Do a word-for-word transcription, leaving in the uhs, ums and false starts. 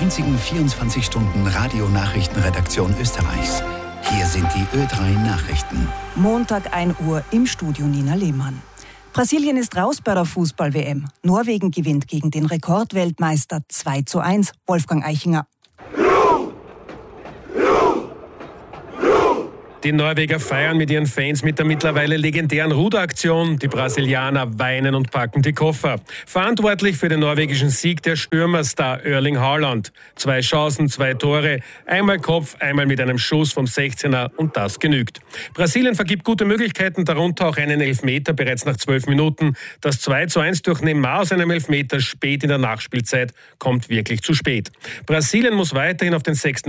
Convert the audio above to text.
einzigen vierundzwanzig Stunden Radionachrichtenredaktion Österreichs. Hier sind die Ö drei Nachrichten. Montag ein Uhr im Studio Nina Lehmann. Brasilien ist raus bei der Fußball-W M. Norwegen gewinnt gegen den Rekordweltmeister zwei zu eins. Wolfgang Eichinger. Die Norweger feiern mit ihren Fans mit der mittlerweile legendären Ruderaktion. Die Brasilianer weinen und packen die Koffer. Verantwortlich für den norwegischen Sieg der Stürmerstar Erling Haaland. Zwei Chancen, zwei Tore, einmal Kopf, einmal mit einem Schuss vom sechzehner und das genügt. Brasilien vergibt gute Möglichkeiten, darunter auch einen Elfmeter bereits nach zwölf Minuten. Das zwei zu eins durch Neymar aus einem Elfmeter spät in der Nachspielzeit kommt wirklich zu spät. Brasilien muss weiterhin auf den sechsten